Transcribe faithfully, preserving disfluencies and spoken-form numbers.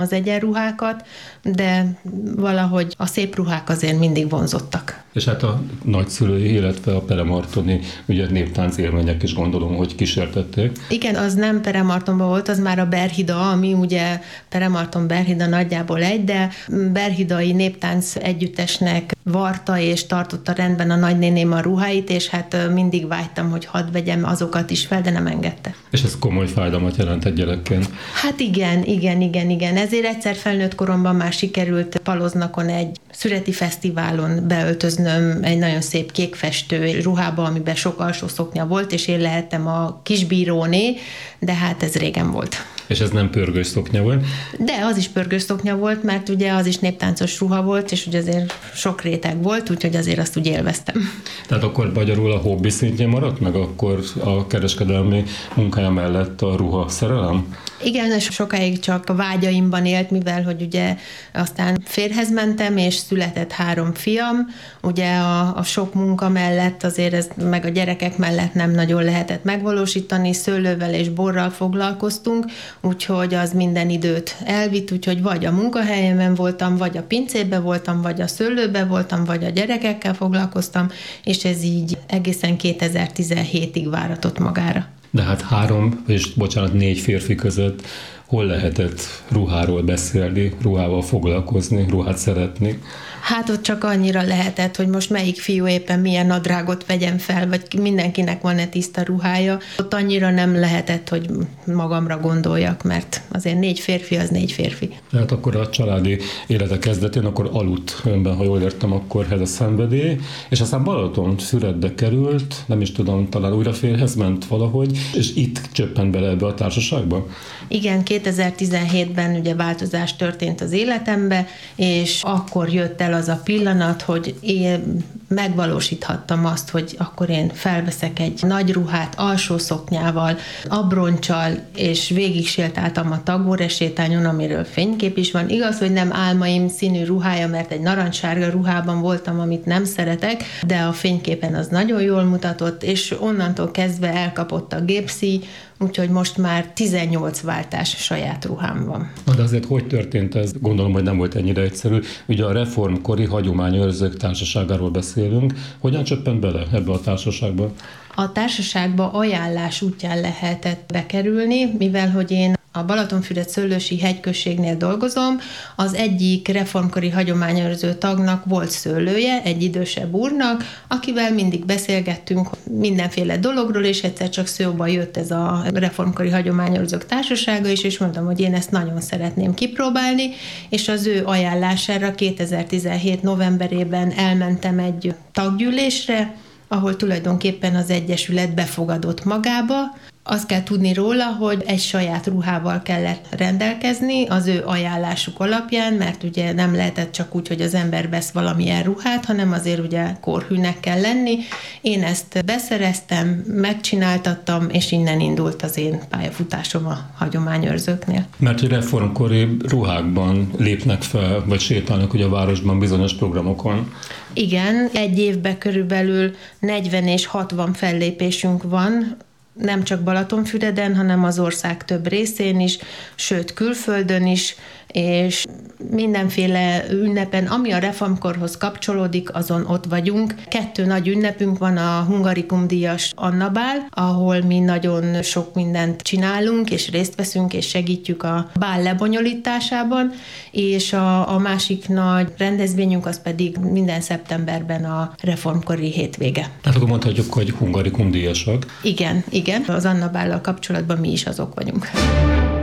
az egyenruhákat, de valahogy a szép ruhák azért mindig vonzottak. És hát a nagyszülői, illetve a peremartoni ugye néptánc élmények is gondolom, hogy kísértették. Igen, az nem Peremartonban volt, az már a Berhida, ami ugye Peremarton-Berhida nagyjából egy, de berhidai néptánc együttesnek varta és tartotta rendben a nagynéném a ruháit, és hát mindig vágytam, hogy hadd vegyem azokat is fel, de nem engedte. És ez komoly fájdalmat jelentett gyerekként. Hát igen, igen, igen, igen. Ezért egyszer felnőtt koromban már sikerült Paloznakon egy szüreti fesztiválon beöltöznöm egy nagyon szép kékfestő ruhába, amiben sok alsó szoknya volt, és én lehettem a kisbíróné, de hát ez régen volt. És ez nem pörgős szoknya volt? De az is pörgős szoknya volt, mert ugye az is néptáncos ruha volt, és ugye azért sok réteg volt, úgyhogy azért azt úgy élveztem. Tehát akkor magyarul a hobbi szintjén maradt meg akkor a kereskedelmi munkája mellett a ruha szerelem? Igen, és sokáig csak a vágyaimban élt, mivel hogy ugye aztán férjhez mentem, és született három fiam. Ugye a, a sok munka mellett azért ez, meg a gyerekek mellett nem nagyon lehetett megvalósítani, szőlővel és borral foglalkoztunk, úgyhogy az minden időt elvitt, úgyhogy vagy a munkahelyemen voltam, vagy a pincében voltam, vagy a szőlőben voltam, vagy a gyerekekkel foglalkoztam, és ez így egészen kétezer-tizenhétig váratott magára. De hát három, és bocsánat, négy férfi között hol lehetett ruháról beszélni, ruhával foglalkozni, ruhát szeretni? Hát ott csak annyira lehetett, hogy most melyik fiú éppen milyen nadrágot vegyem fel, vagy mindenkinek van-e tiszta ruhája. Ott annyira nem lehetett, hogy magamra gondoljak, mert azért négy férfi az négy férfi. Tehát akkor a családi élete kezdetén akkor aludt önben, ha jól értem, akkor ez a szenvedély, és aztán Balaton Füredbe került, nem is tudom, talán újra férjhez ment valahogy, és itt csöppent bele ebbe a társaságba? Igen, kétezer-tizenhétben ugye változás történt az életembe, és akkor jött el az a pillanat, hogy én megvalósíthattam azt, hogy akkor én felveszek egy nagy ruhát alsó szoknyával, abroncsal, és végig sétáltam a Tagore sétányon, amiről fénykép is van. Igaz, hogy nem álmaim színű ruhája, mert egy narancssárga ruhában voltam, amit nem szeretek, de a fényképen az nagyon jól mutatott, és onnantól kezdve elkapott a gépszíj, úgyhogy most már tizennyolc váltás saját ruhám van. De azért hogy történt ez? Gondolom, hogy nem volt ennyire egyszerű. Ugye a reformkori hagyományőrzők társaságáról beszélünk. Hogyan csöppent bele ebbe a társaságba? A társaságba ajánlás útján lehetett bekerülni, mivel hogy én a Balatonfüred Szőlősi hegyközségnél dolgozom, az egyik reformkori hagyományőrző tagnak volt szőlője, egy idősebb úrnak, akivel mindig beszélgettünk mindenféle dologról, és egyszer csak szóba jött ez a reformkori hagyományőrzők társasága is, és mondtam, hogy én ezt nagyon szeretném kipróbálni, és az ő ajánlására kétezer-tizenhét novemberében elmentem egy taggyűlésre, ahol tulajdonképpen az egyesület befogadott magába. Azt kell tudni róla, hogy egy saját ruhával kellett rendelkezni az ő ajánlásuk alapján, mert ugye nem lehetett csak úgy, hogy az ember vesz valamilyen ruhát, hanem azért ugye korhűnek kell lenni. Én ezt beszereztem, megcsináltattam, és innen indult az én pályafutásom a hagyományőrzőknél. Mert hogy reformkori ruhákban lépnek fel, vagy sétálnak ugye a városban bizonyos programokon. Igen, egy évben körülbelül negyven és hatvan fellépésünk van, nem csak Balatonfüreden, hanem az ország több részén is, sőt külföldön is, és mindenféle ünnepen, ami a reformkorhoz kapcsolódik, azon ott vagyunk. Kettő nagy ünnepünk van, a Hungarikum díjas Annabál, ahol mi nagyon sok mindent csinálunk, és részt veszünk, és segítjük a bál lebonyolításában, és a, a másik nagy rendezvényünk az pedig minden szeptemberben a reformkori hétvége. Tehát akkor mondhatjuk, hogy Hungarikum díjasak. Igen, igen. Az Annabállal kapcsolatban mi is azok vagyunk.